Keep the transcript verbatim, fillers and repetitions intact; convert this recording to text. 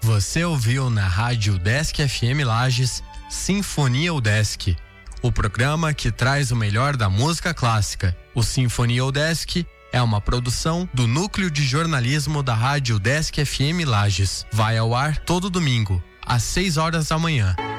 Você ouviu na Rádio Udesc F M Lages Sinfonia Udesc, o programa que traz o melhor da música clássica. O Sinfonia Udesc é uma produção do Núcleo de Jornalismo da Rádio Udesc F M Lages. Vai ao ar todo domingo, às seis horas da manhã.